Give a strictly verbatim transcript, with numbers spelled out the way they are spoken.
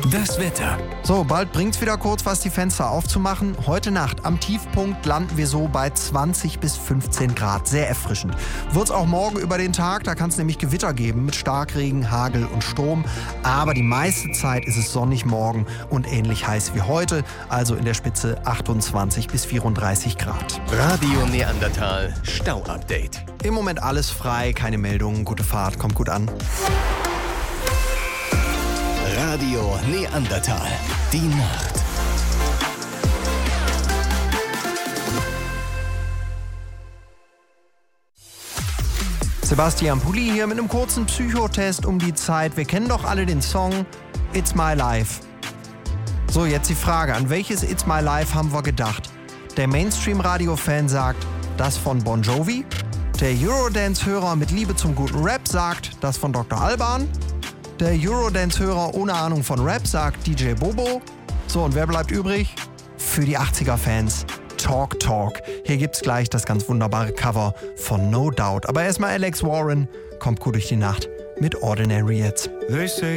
Das Wetter. So, bald bringt's wieder kurz was, die Fenster aufzumachen. Heute Nacht am Tiefpunkt landen wir so bei zwanzig bis fünfzehn Grad. Sehr erfrischend. Wird's auch morgen über den Tag, da kann es nämlich Gewitter geben mit Starkregen, Hagel und Sturm. Aber die meiste Zeit ist es sonnig morgen und ähnlich heiß wie heute. Also in der Spitze achtundzwanzig bis vierunddreißig Grad. Radio Neandertal Stau-Update. Im Moment alles frei, keine Meldungen, gute Fahrt, kommt gut an. Radio Neandertal. Die Nacht. Sebastian Pulli hier mit einem kurzen Psychotest um die Zeit. Wir kennen doch alle den Song It's My Life. So, jetzt die Frage, an welches It's My Life haben wir gedacht? Der Mainstream-Radio-Fan sagt, das von Bon Jovi. Der Eurodance-Hörer mit Liebe zum guten Rap sagt, das von Doktor Alban. Der Eurodance-Hörer ohne Ahnung von Rap sagt D J Bobo. So, und wer bleibt übrig? Für die achtziger-Fans Talk Talk. Hier gibt's gleich das ganz wunderbare Cover von No Doubt. Aber erstmal Alex Warren kommt gut durch die Nacht mit Ordinary jetzt. They say